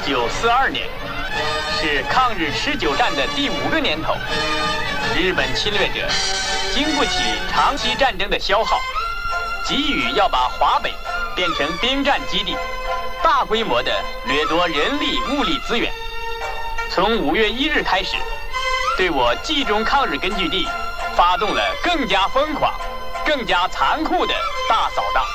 1942年，是抗日持久战的第5个年头。日本侵略者经不起长期战争的消耗，急于要把华北变成兵站基地，大规模地掠夺人力物力资源。从5月1日开始，对我冀中抗日根据地发动了更加疯狂、更加残酷的大扫荡。